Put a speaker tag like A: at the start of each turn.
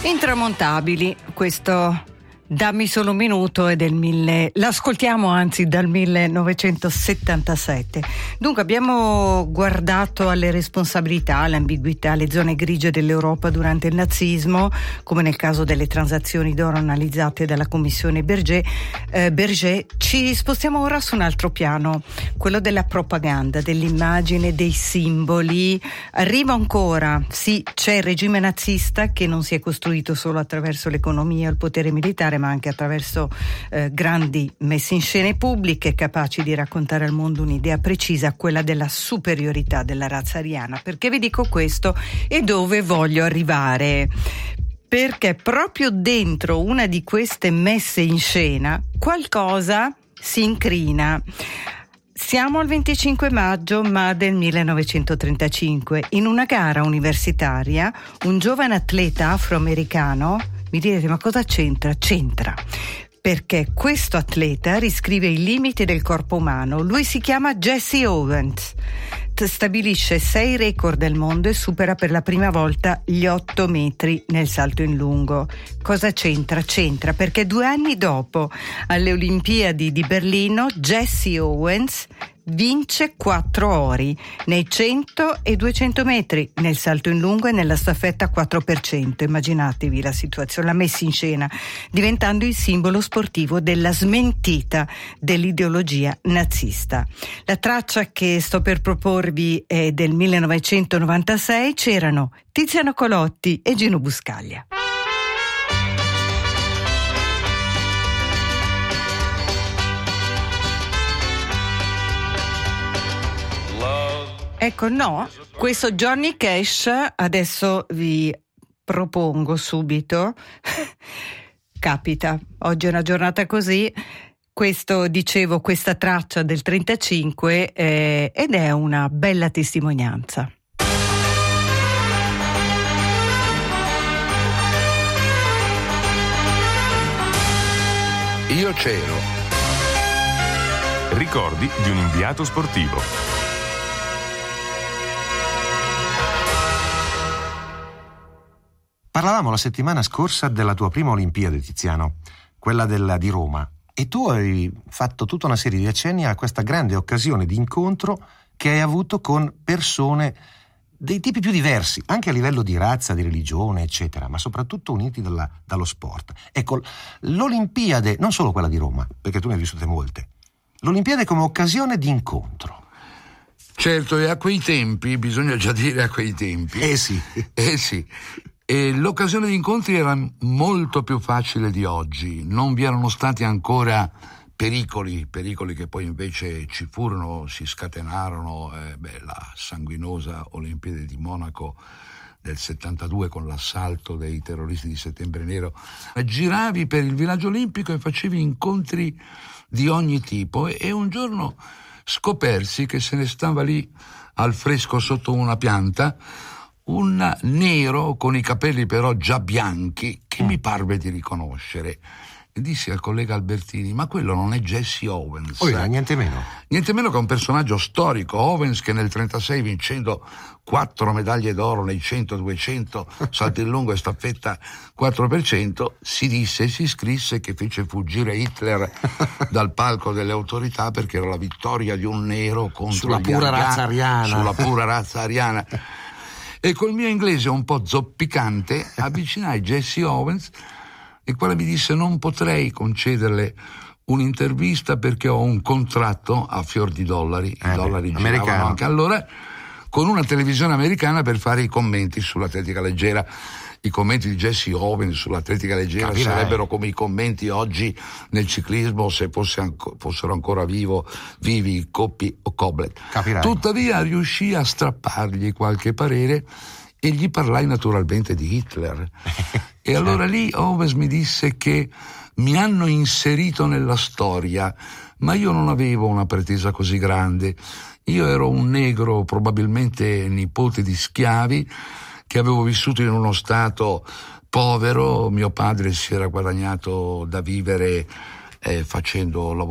A: Intramontabili, questo Dammi solo un minuto è l'ascoltiamo anzi dal 1977. Dunque abbiamo guardato alle responsabilità, all'ambiguità, alle zone grigie dell'Europa durante il nazismo, come nel caso delle transazioni d'oro analizzate dalla commissione Berger. Ci spostiamo ora su un altro piano, quello della propaganda, dell'immagine, dei simboli. Arriva ancora, sì, c'è il regime nazista che non si è costruito solo attraverso l'economia e il potere militare, ma anche attraverso grandi messe in scene pubbliche capaci di raccontare al mondo un'idea precisa, quella della superiorità della razza ariana. Perché vi dico questo e dove voglio arrivare? Perché proprio dentro una di queste messe in scena qualcosa si incrina. Siamo al 25 maggio ma del 1935. In una gara universitaria un giovane atleta afroamericano, mi direte ma cosa c'entra? C'entra perché questo atleta riscrive i limiti del corpo umano. Lui si chiama Jesse Owens, stabilisce 6 record del mondo e supera per la prima volta gli 8 metri nel salto in lungo. Cosa c'entra? C'entra perché 2 anni dopo, alle Olimpiadi di Berlino, Jesse Owens vince 4 ori nei 100 e 200 metri, nel salto in lungo e nella staffetta 4%. Immaginatevi la situazione, la messa in scena, diventando il simbolo sportivo della smentita dell'ideologia nazista. La traccia che sto per proporvi è del 1996, c'erano Tiziano Colotti e Gino Buscaglia. Ecco, no, questo Johnny Cash adesso vi propongo subito. Capita, oggi è una giornata così. Questo, dicevo, questa traccia del 35 ed è una bella testimonianza.
B: Io c'ero.
C: Ricordi di un inviato sportivo.
D: Parlavamo la settimana scorsa della tua prima Olimpiade, Tiziano, quella di Roma, e tu hai fatto tutta una serie di accenni a questa grande occasione di incontro che hai avuto con persone dei tipi più diversi, anche a livello di razza, di religione, eccetera, ma soprattutto uniti dallo sport. Ecco, l'Olimpiade, non solo quella di Roma, perché tu ne hai vissute molte, l'Olimpiade come occasione di incontro.
B: Certo, e a quei tempi, bisogna già dire a quei tempi.
D: Sì.
B: Sì. E l'occasione di incontri era molto più facile di oggi, non vi erano stati ancora pericoli che poi invece ci furono, si scatenarono, la sanguinosa Olimpiade di Monaco del 72 con l'assalto dei terroristi di Settembre Nero. Giravi per il villaggio olimpico e facevi incontri di ogni tipo e un giorno scopersi che se ne stava lì al fresco sotto una pianta un nero con i capelli però già bianchi che mi parve di riconoscere. E dissi al collega Albertini: ma quello non è Jesse Owens?
D: Niente meno
B: che un personaggio storico. Owens che nel 36, vincendo 4 medaglie d'oro nei 100, 200, salto in lungo e staffetta 4%, si scrisse che fece fuggire Hitler dal palco delle autorità perché era la vittoria di un nero contro
D: sulla pura razza ariana. E col mio inglese un po' zoppicante avvicinai Jesse Owens, il quale mi disse: non potrei concederle un'intervista perché ho un contratto a fior di dollari, i dollari giravano anche allora, con una televisione americana per fare i commenti sull'atletica leggera. I commenti di Jesse Owens sull'atletica leggera sarebbero come i commenti oggi nel ciclismo se fossero ancora vivi Coppi o Koblet. Capirai.
B: Tuttavia riuscii a strappargli qualche parere e gli parlai naturalmente di Hitler. E allora lì Owens mi disse che mi hanno inserito nella storia, ma io non avevo una pretesa così grande. Io ero un negro, probabilmente nipote di schiavi, che avevo vissuto in uno stato povero. Mio padre si era guadagnato da vivere facendo